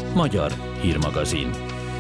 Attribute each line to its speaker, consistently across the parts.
Speaker 1: Magyar hírmagazin.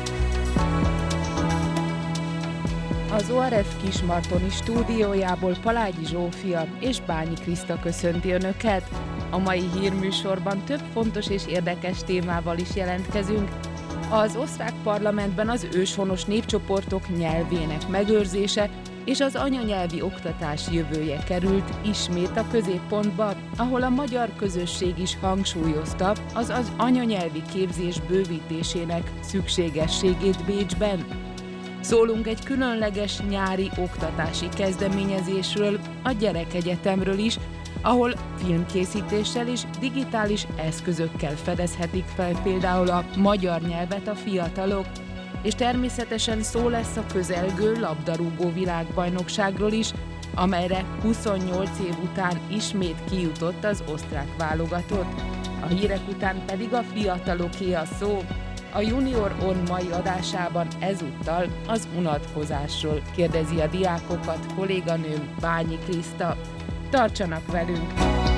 Speaker 2: Az ORF Kismartoni stúdiójából Palágyi Zsófia és Bányi Kriszta köszönti Önöket. A mai hírműsorban több fontos és érdekes témával is jelentkezünk. Az osztrák parlamentben az őshonos népcsoportok nyelvének megőrzése és az anyanyelvi oktatás jövője került ismét a középpontba, ahol a magyar közösség is hangsúlyozta az anyanyelvi képzés bővítésének szükségességét Bécsben. Szólunk egy különleges nyári oktatási kezdeményezésről, a Gyerekegyetemről is, ahol filmkészítéssel és digitális eszközökkel fedezhetik fel például a magyar nyelvet a fiatalok, és természetesen szó lesz a közelgő labdarúgó világbajnokságról is, amelyre 28 év után ismét kijutott az osztrák válogatott. A hírek után pedig a fiataloké a szó. A Junior On mai adásában ezúttal az unatkozásról kérdezi a diákokat kolléganőm Bányi Kriszta. Tartsanak velünk!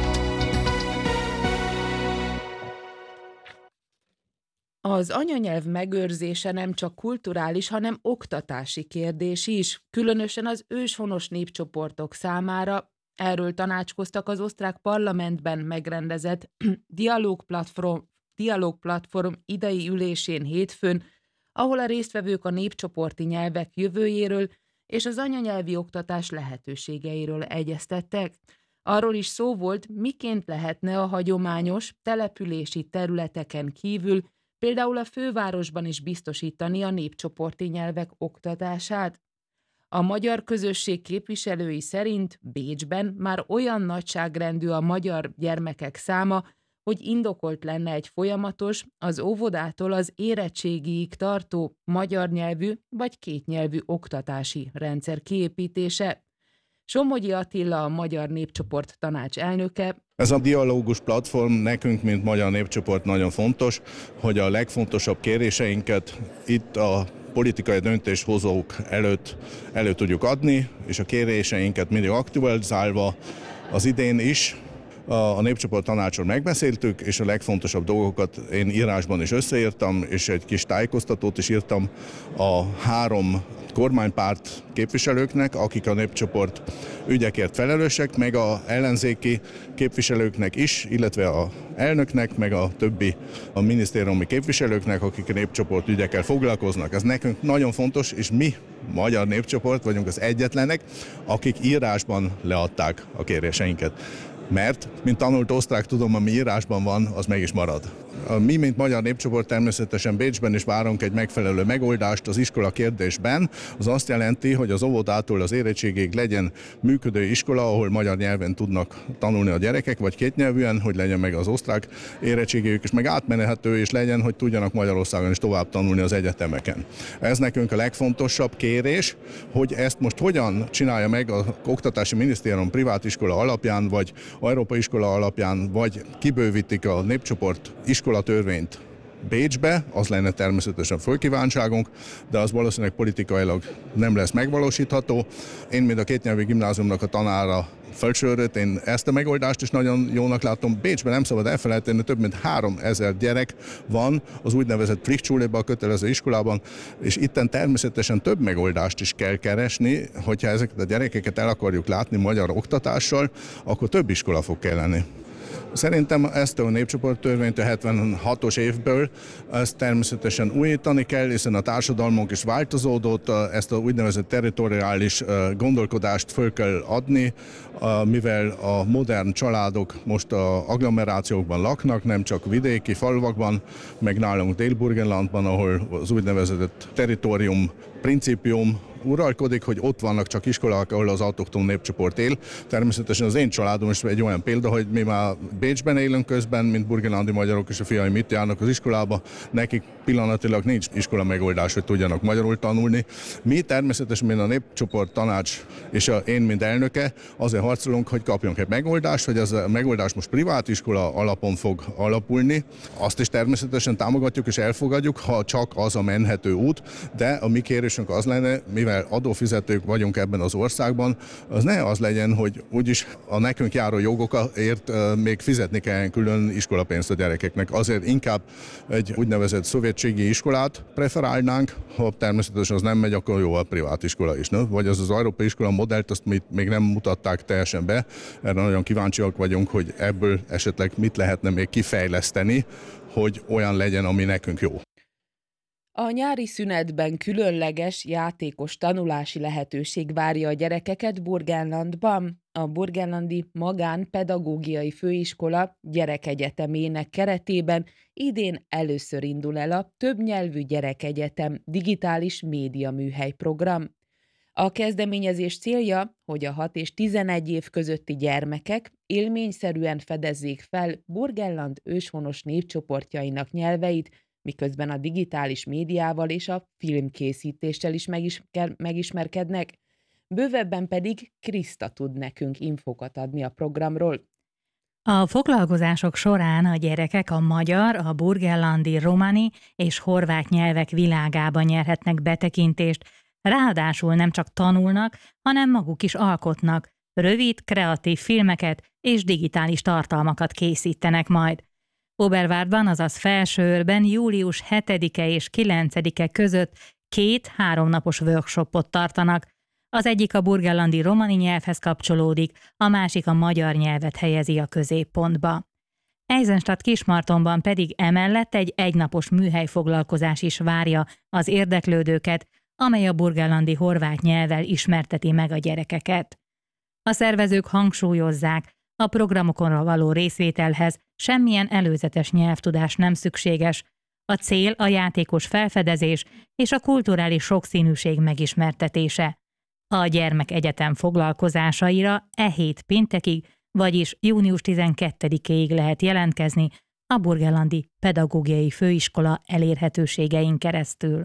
Speaker 2: Az anyanyelv megőrzése nem csak kulturális, hanem oktatási kérdés is, különösen az őshonos népcsoportok számára. Erről tanácskoztak az osztrák parlamentben megrendezett dialógplatform idei ülésén hétfőn, ahol a résztvevők a népcsoporti nyelvek jövőjéről és az anyanyelvi oktatás lehetőségeiről egyeztettek. Arról is szó volt, miként lehetne a hagyományos települési területeken kívül például a fővárosban is biztosítani a népcsoporti nyelvek oktatását. A magyar közösség képviselői szerint Bécsben már olyan nagyságrendű a magyar gyermekek száma, hogy indokolt lenne egy folyamatos, az óvodától az érettségiig tartó magyar nyelvű vagy kétnyelvű oktatási rendszer kiépítése. Somogyi Attila, a Magyar Népcsoport Tanács elnöke.
Speaker 3: Ez a dialógus platform nekünk, mint magyar népcsoport nagyon fontos, hogy a legfontosabb kéréseinket itt a politikai döntéshozók előtt elő tudjuk adni, és a kéréseinket mindig aktualizálva az idén is. A Népcsoport Tanácson megbeszéltük, és a legfontosabb dolgokat én írásban is összeírtam, és egy kis tájékoztatót is írtam a 3 kormánypárt képviselőknek, akik a népcsoport ügyekért felelősek, meg a ellenzéki képviselőknek is, illetve a elnöknek, meg a többi a minisztériumi képviselőknek, akik a népcsoport ügyekkel foglalkoznak. Ez nekünk nagyon fontos, és mi, magyar népcsoport vagyunk az egyetlenek, akik írásban leadták a kéréseinket. Mert, mint tanult osztrák, tudom, ami írásban van, az meg is marad. Mi, mint magyar népcsoport természetesen Bécsben is várunk egy megfelelő megoldást az iskola kérdésben. Az azt jelenti, hogy az óvodától az érettségig legyen működő iskola, ahol magyar nyelven tudnak tanulni a gyerekek, vagy kétnyelvűen, hogy legyen meg az osztrák érettségük, és meg átmenhető is legyen, hogy tudjanak Magyarországon is tovább tanulni az egyetemeken. Ez nekünk a legfontosabb kérés, hogy ezt most hogyan csinálja meg az Oktatási Minisztérium privát iskola alapján, vagy európai iskola alapján, vagy kibővítik a népcsoport iskolatörvényt Bécsbe, az lenne természetesen fölkívánságunk, de az valószínűleg politikailag nem lesz megvalósítható. Én, mint a kétnyelvű gimnáziumnak a tanára felsőrött, én ezt a megoldást is nagyon jónak látom. Bécsben nem szabad elfelejteni, több mint 3000 gyerek van az úgynevezett Pflichtschuléban, a kötelező iskolában, és itten természetesen több megoldást is kell keresni, hogyha ezeket a gyerekeket el akarjuk látni magyar oktatással, akkor több iskola fog kelleni. Szerintem ezt a népcsoporttörvényt a 76-os évből ezt természetesen újítani kell, hiszen a társadalmunk is változódott, ezt a úgynevezett territoriális gondolkodást föl kell adni, mivel a modern családok most a agglomerációkban laknak, nem csak vidéki falvakban, meg nálunk Dél-Burgenlandban, ahol az úgynevezett territorium principium uralkodik, hogy ott vannak csak iskolák, ahol az autochton népcsoport él. Természetesen az én családom is egy olyan példa, hogy mi már Bécsben élünk közben, mint burgenlandi magyarok, és a fiaim itt járnak az iskolába. Nekik pillanatilag nincs iskola megoldás, hogy tudjanak magyarul tanulni. Mi természetesen, mint a Népcsoport Tanács és én, mint elnöke, azért harcolunk, hogy kapjunk egy megoldást, hogy ez a megoldás most privát iskola alapon fog alapulni. Azt is természetesen támogatjuk és elfogadjuk, ha csak az a menhető út, de a mi kérésünk az lenne, mivel mivel adófizetők vagyunk ebben az országban, az ne az legyen, hogy úgyis a nekünk járó jogokért még fizetni kell külön iskolapénzt a gyerekeknek. Azért inkább egy úgynevezett szövetségi iskolát preferálnánk, ha természetesen az nem megy, akkor jó a privát iskola is. Ne? Vagy az európai iskola modellt, azt még nem mutatták teljesen be. Erre nagyon kíváncsiak vagyunk, hogy ebből esetleg mit lehetne még kifejleszteni, hogy olyan legyen, ami nekünk jó.
Speaker 2: A nyári szünetben különleges, játékos tanulási lehetőség várja a gyerekeket Burgenlandban. A Burgenlandi Magánpedagógiai Főiskola gyerekegyetemének keretében idén először indul el a többnyelvű gyerekegyetem digitális médiaműhely program. A kezdeményezés célja, hogy a 6 és 11 év közötti gyermekek élményszerűen fedezzék fel Burgenland őshonos népcsoportjainak nyelveit, miközben a digitális médiával és a filmkészítéssel is megismerkednek. Bővebben pedig Kriszta tud nekünk infokat adni a programról.
Speaker 4: A foglalkozások során a gyerekek a magyar, a burgenlandi, romani és horvát nyelvek világában nyerhetnek betekintést, ráadásul nem csak tanulnak, hanem maguk is alkotnak, rövid, kreatív filmeket és digitális tartalmakat készítenek majd. Oberwardban, azaz Felsőőrben július 7-e és 9-e között 2 3 napos workshopot tartanak. Az egyik a burgenlandi romani nyelvhez kapcsolódik, a másik a magyar nyelvet helyezi a középpontba. Eisenstadt-Kismartonban pedig emellett egy egynapos műhelyfoglalkozás is várja az érdeklődőket, amely a burgenlandi horvát nyelvvel ismerteti meg a gyerekeket. A szervezők hangsúlyozzák, a programokon való részvételhez semmilyen előzetes nyelvtudás nem szükséges. A cél a játékos felfedezés és a kulturális sokszínűség megismertetése. A gyermekegyetem foglalkozásaira e hét péntekig, vagyis június 12-ig lehet jelentkezni a Burgenlandi Pedagógiai Főiskola elérhetőségein keresztül.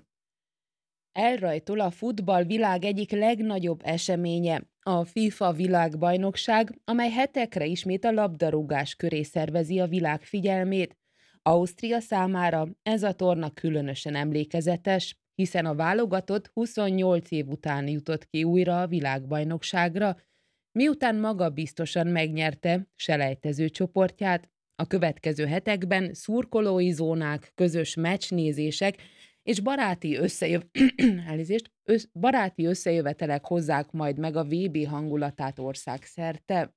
Speaker 2: Elrajtol a futball világ egyik legnagyobb eseménye, a FIFA világbajnokság, amely hetekre ismét a labdarúgás köré szervezi a világ figyelmét. Ausztria számára ez a torna különösen emlékezetes, hiszen a válogatott 28 év után jutott ki újra a világbajnokságra, miután magabiztosan megnyerte selejtező csoportját. A következő hetekben szurkolói zónák, közös meccsnézések és baráti összejövetelek hozzák majd meg a VB hangulatát országszerte.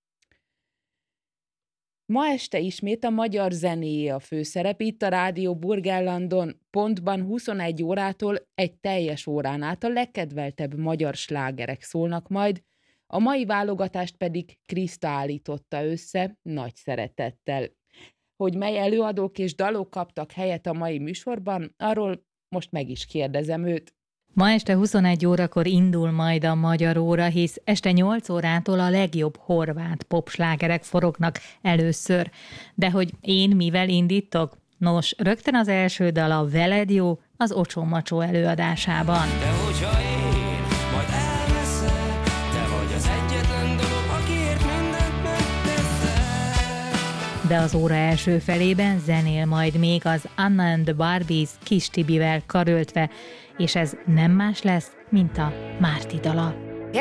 Speaker 2: Ma este ismét a magyar zenéje a főszerep itt a Rádió Burgenlandon. Pontban 21 órától egy teljes órán át a legkedveltebb magyar slágerek szólnak majd, a mai válogatást pedig Kriszta állította össze nagy szeretettel. Hogy mely előadók és dalok kaptak helyet a mai műsorban, arról most meg is kérdezem őt.
Speaker 4: Ma este 21 órakor indul majd a magyar óra, hisz este 8 órától a legjobb horvát popslágerek forognak először. De hogy én mivel indítok? Nos, rögtön az első dal a Veled jó, az Ocsó Macsó előadásában.
Speaker 5: De hogyha én majd elveszek, te vagy az egyetlen dolog, akiért mindent megteszek.
Speaker 4: De az óra első felében zenél majd még az Anna and the Barbies Kis Tibivel karöltve, és ez nem más lesz, mint a Márti dala.